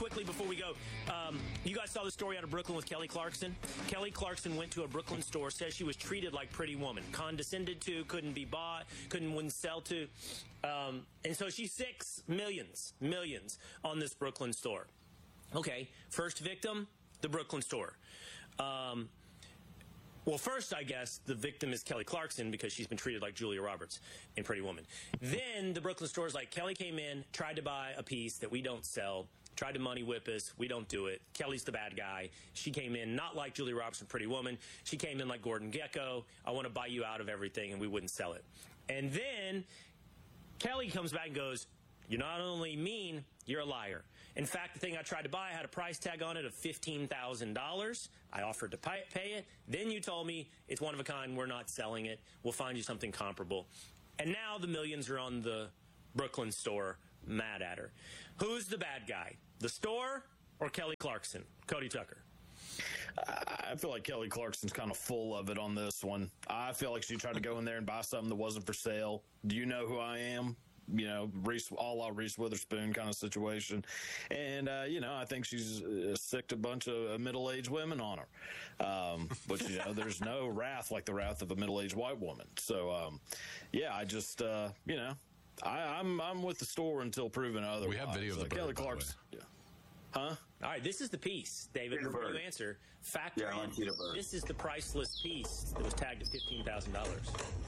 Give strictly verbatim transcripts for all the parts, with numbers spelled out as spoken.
quickly before we go. Um, you guys saw the story out of Brooklyn with Kelly Clarkson. Kelly Clarkson went to a Brooklyn store, says she was treated like Pretty Woman, condescended to, couldn't be bought, couldn't wouldn't sell to. Um, and so she's six millions, millions on this Brooklyn store. Okay, first victim, the Brooklyn store. Um, well, first, I guess, the victim is Kelly Clarkson because she's been treated like Julia Roberts in Pretty Woman. Then the Brooklyn store is like, Kelly came in, tried to buy a piece that we don't sell, tried to money whip us, we don't do it. Kelly's the bad guy. She came in not like Julia Roberts in Pretty Woman. She came in like Gordon Gekko. I want to buy you out of everything, and we wouldn't sell it. And then Kelly comes back and goes, you're not only mean, you're a liar. In fact, the thing I tried to buy had a price tag on it of fifteen thousand dollars. I offered to pay, pay it. Then you told me it's one of a kind. We're not selling it. We'll find you something comparable. And now the millions are on the Brooklyn store, mad at her. Who's the bad guy? The store or Kelly Clarkson? Cody Tucker. I feel like Kelly Clarkson's kind of full of it on this one. I feel like she tried to go in there and buy something that wasn't for sale. Do you know who I am? You know, Reese, a la Reese Witherspoon kind of situation. And, uh, you know, I think she's uh, sicked a bunch of middle-aged women on her. Um, but, you know, there's no wrath like the wrath of a middle-aged white woman. So, um, yeah, I just, uh, you know, I, I'm I'm with the store until proven otherwise. We have video of so the bird, Kelly Clarkson. Yeah. Huh? All right, this is the piece, David. Peter Before Bird. you answer, factor Yeah, in, Peter Bird. this is the priceless piece that was tagged at fifteen thousand dollars.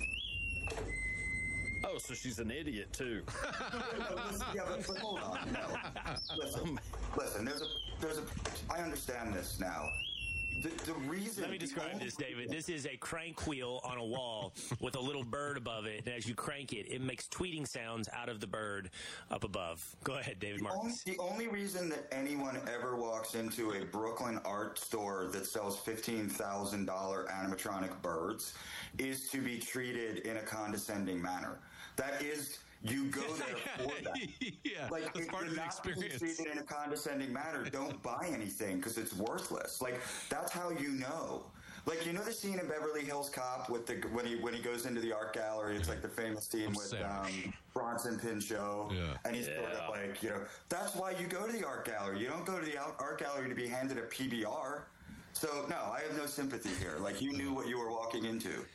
Oh, so she's an idiot, too. Yeah, but, but hold on. No. Listen, listen, there's a, there's a, I understand this now. The, the reason. Let me describe this, David. This is a crank wheel on a wall with a little bird above it. And as you crank it, it makes tweeting sounds out of the bird up above. Go ahead, David The only, Marcus. the only reason that anyone ever walks into a Brooklyn art store that sells fifteen thousand dollars animatronic birds is to be treated in a condescending manner. That is, you go there for that. Yeah, like, that's if part you're of the not experience. being treated in a condescending manner, don't buy anything because it's worthless. Like, that's how you know. Like, you know the scene in Beverly Hills Cop with the when he when he goes into the art gallery? It's like the famous scene I'm with um, Bronson Pinchot, Yeah. and he's Yeah. sort of like, you know, that's why you go to the art gallery. You don't go to the art gallery to be handed a P B R. So no, I have no sympathy here. Like, you knew what you were walking into.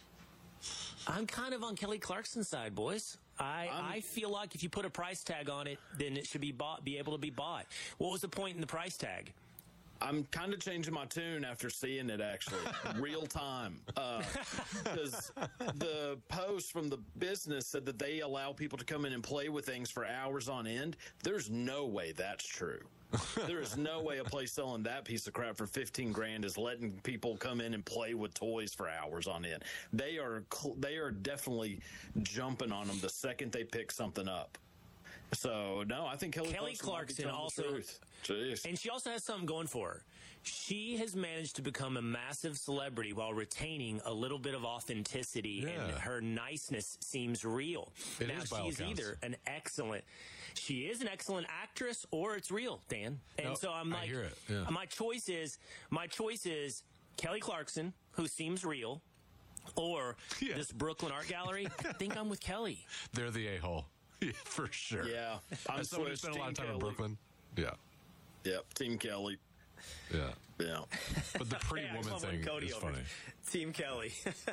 I'm kind of on Kelly Clarkson's side, boys. I, I feel like if you put a price tag on it, then it should be bought, be able to be bought. What was the point in the price tag? I'm kind of changing my tune after seeing it, actually, real time. Because uh, the post from the business said that they allow people to come in and play with things for hours on end. There's no way that's true. There is no way a place selling that piece of crap for fifteen grand is letting people come in and play with toys for hours on end. They are they are definitely jumping on them the second they pick something up. So, no, I think Kelly, Kelly Clarkson also, and she also has something going for her. She has managed to become a massive celebrity while retaining a little bit of authenticity, Yeah. and her niceness seems real. It now, is by all she's accounts. either an excellent, she is an excellent actress, or it's real, Dan. And No, so I'm I like, hear it, yeah. my choice is, my choice is Kelly Clarkson, who seems real, or Yeah. this Brooklyn Art Gallery. I think I'm with Kelly. They're the a-hole. Yeah, for sure. Yeah. I'm As someone who spent a lot of time in Brooklyn. Yeah. Yep, Team Kelly. Yeah. Yeah. But the pretty Hey, I woman just want thing Cody is over. funny. Team Kelly.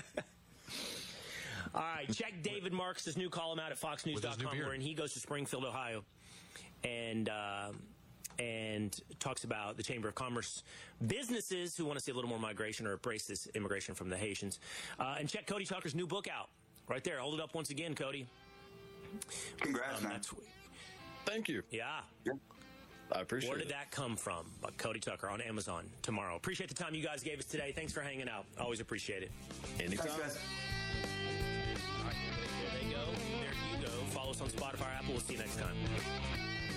All right, check David Marks' new column out at fox news With his dot new com, beard. where he goes to Springfield, Ohio, and um, and talks about the Chamber of Commerce businesses who want to see a little more migration or embrace this immigration from the Haitians. Uh, and check Cody Tucker's new book out right there. Hold it up once again, Cody. Congrats, Um, man. that's Thank you. yeah. I appreciate Where did it. that come from? By Cody Tucker on Amazon tomorrow. Appreciate the time you guys gave us today. Thanks for hanging out. Always appreciate it. Anytime. Thanks, guys. All right, there they go. There you go. Follow us on Spotify, Apple. We'll see you next time.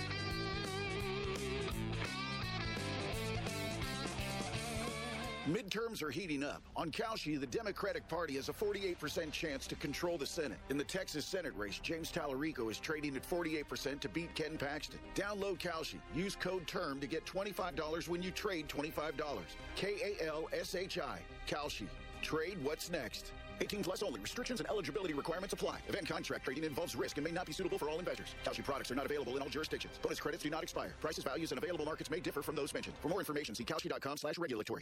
Midterms are heating up. On Kalshi, the Democratic Party has a forty-eight percent chance to control the Senate. In the Texas Senate race, James Tallarico is trading at forty-eight percent to beat Ken Paxton. Download Kalshi. Use code TERM to get twenty-five dollars when you trade twenty-five dollars. K A L S H I. Kalshi. Trade what's next. eighteen plus only. Restrictions and eligibility requirements apply. Event contract trading involves risk and may not be suitable for all investors. Kalshi products are not available in all jurisdictions. Bonus credits do not expire. Prices, values, and available markets may differ from those mentioned. For more information, see Kalshi.com slash regulatory.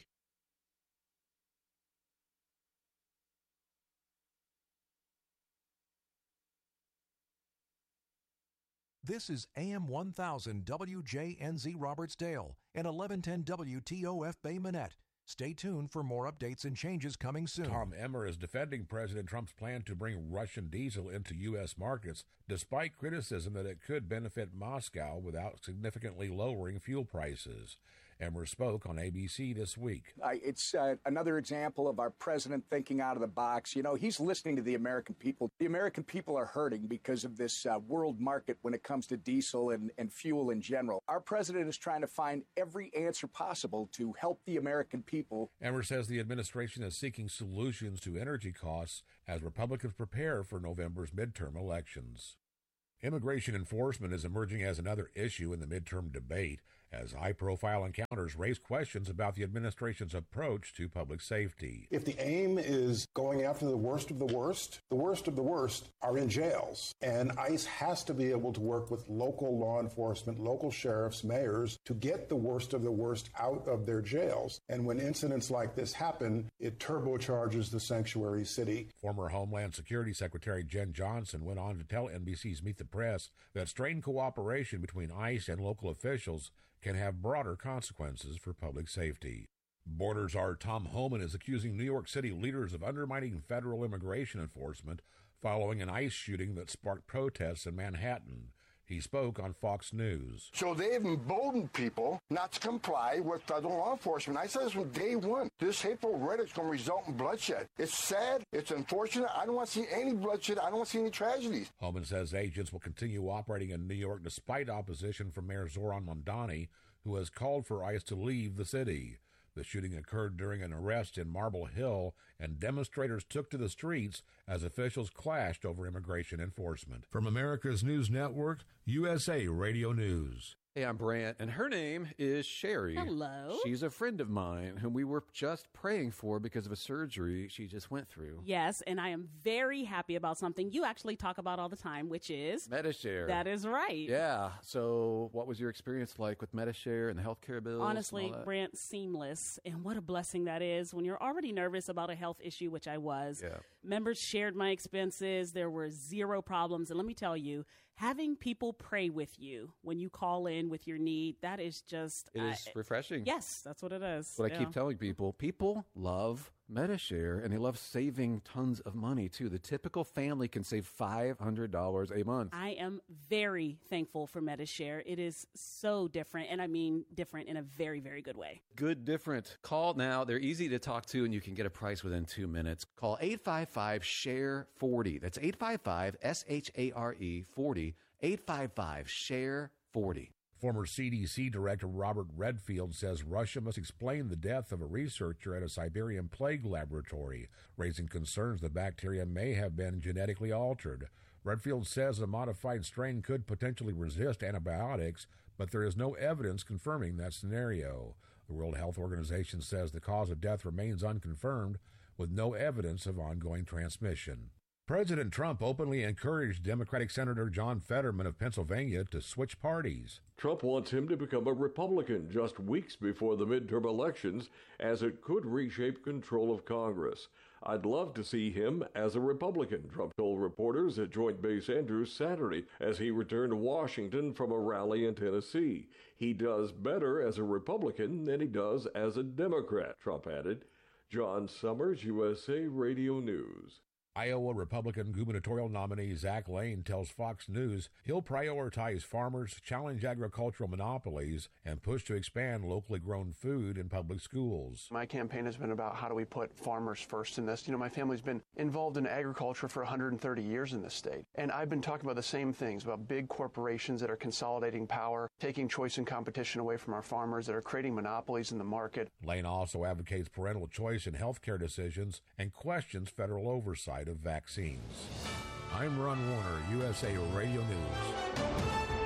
This is A M one thousand W J N Z Robertsdale and eleven ten W T O F Bay Minette. Stay tuned for more updates and changes coming soon. Tom Emmer is defending President Trump's plan to bring Russian diesel into U S markets, despite criticism that it could benefit Moscow without significantly lowering fuel prices. Emmer spoke on A B C this week. Uh, it's uh, another example of our president thinking out of the box. You know, he's listening to the American people. The American people are hurting because of this uh, world market when it comes to diesel and, and fuel in general. Our president is trying to find every answer possible to help the American people. Emmer says the administration is seeking solutions to energy costs as Republicans prepare for November's midterm elections. Immigration enforcement is emerging as another issue in the midterm debate as high-profile encounters raise questions about the administration's approach to public safety. If the aim is going after the worst of the worst, the worst of the worst are in jails. And ICE has to be able to work with local law enforcement, local sheriffs, mayors, to get the worst of the worst out of their jails. And when incidents like this happen, it turbocharges the sanctuary city. Former Homeland Security Secretary Jen Johnson went on to tell N B C's Meet the Press that strained cooperation between ICE and local officials can have broader consequences for public safety. Border czar Tom Homan is accusing New York City leaders of undermining federal immigration enforcement following an ICE shooting that sparked protests in Manhattan. He spoke on Fox News. So they've emboldened people not to comply with federal law enforcement. I said this from day one. This hateful rhetoric is going to result in bloodshed. It's sad. It's unfortunate. I don't want to see any bloodshed. I don't want to see any tragedies. Homan says agents will continue operating in New York despite opposition from Mayor Zoran Mondani, who has called for ICE to leave the city. The shooting occurred during an arrest in Marble Hill, and demonstrators took to the streets as officials clashed over immigration enforcement. From America's News Network, U S A Radio News. Hey, I'm Brant, and her name is Sherry. Hello. She's a friend of mine whom we were just praying for because of a surgery she just went through. Yes, and I am very happy about something you actually talk about all the time, which is Medi-Share. That is right. Yeah. So what was your experience like with Medi-Share and the healthcare bills? Honestly, Brant, seamless. And what a blessing that is when you're already nervous about a health issue, which I was. Yeah. Members shared my expenses. There were zero problems. And let me tell you, having people pray with you when you call in with your need, that is just... It is uh, refreshing. Yes, that's what it is. What yeah. I keep telling people, people love Medi-Share, and they love saving tons of money, too. The typical family can save five hundred dollars a month. I am very thankful for Medi-Share. It is so different, and I mean different in a very, very good way. Good different. Call now. They're easy to talk to, and you can get a price within two minutes. Call eight five five, S H A R E, forty. That's eight five five, S H A R E, forty. eight five five, S H A R E, forty. Former C D C Director Robert Redfield says Russia must explain the death of a researcher at a Siberian plague laboratory, raising concerns the bacteria may have been genetically altered. Redfield says a modified strain could potentially resist antibiotics, but there is no evidence confirming that scenario. The World Health Organization says the cause of death remains unconfirmed, with no evidence of ongoing transmission. President Trump openly encouraged Democratic Senator John Fetterman of Pennsylvania to switch parties. Trump wants him to become a Republican just weeks before the midterm elections, as it could reshape control of Congress. I'd love to see him as a Republican, Trump told reporters at Joint Base Andrews Saturday as he returned to Washington from a rally in Tennessee. He does better as a Republican than he does as a Democrat, Trump added. John Summers, U S A Radio News. Iowa Republican gubernatorial nominee Zach Lane tells Fox News he'll prioritize farmers, challenge agricultural monopolies, and push to expand locally grown food in public schools. My campaign has been about how do we put farmers first in this. You know, my family's been involved in agriculture for one hundred thirty years in this state. And I've been talking about the same things, about big corporations that are consolidating power, taking choice and competition away from our farmers, that are creating monopolies in the market. Lane also advocates parental choice in health care decisions and questions federal oversight of vaccines. I'm Ron Warner, U S A Radio News.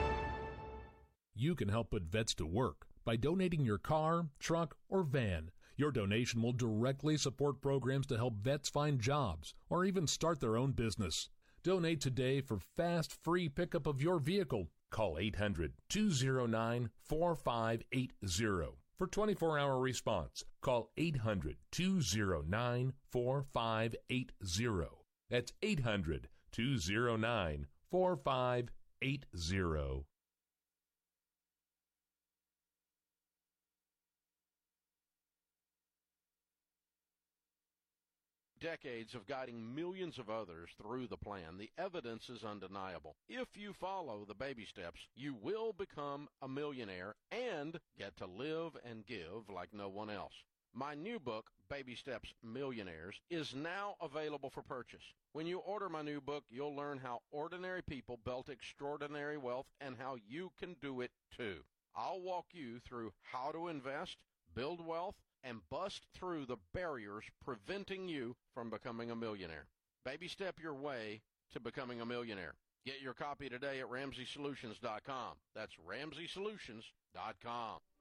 You can help put vets to work by donating your car, truck, or van. Your donation will directly support programs to help vets find jobs or even start their own business. Donate today for fast, free pickup of your vehicle. Call eight hundred, two oh nine, four five eight oh. For twenty-four hour response, call eight hundred, two oh nine, four five eight oh. That's eight hundred, two oh nine, four five eight oh. Decades of guiding millions of others through the plan, the evidence is undeniable. If you follow the baby steps, you will become a millionaire and get to live and give like no one else. My new book, Baby Steps Millionaires, is now available for purchase. When you order my new book, you'll learn how ordinary people built extraordinary wealth and how you can do it too. I'll walk you through how to invest, build wealth, and bust through the barriers preventing you from becoming a millionaire. Baby step your way to becoming a millionaire. Get your copy today at Ramsey Solutions dot com. That's Ramsey Solutions dot com.